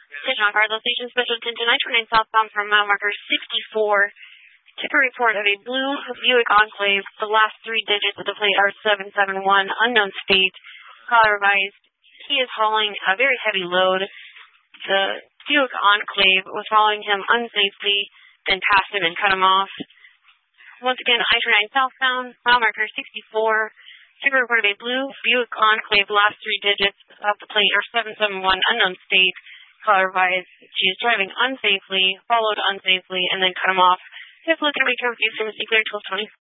Attention on Cardinal Station, special attention, I-29 southbound from mile marker 64. Tipper report of a blue Buick Enclave. The last three digits of the plate are 771, unknown state. Caller advised he is hauling a very heavy load. The Buick Enclave was following him unsafely, then passed him and cut him off. Once again, I-29 southbound, mile marker 64. Tipper report of a blue Buick Enclave. Last three digits of the plate are 771, unknown state. Caller advised she is driving unsafely, followed unsafely, and then cut him off. Just looking to return with you from the clear 1220.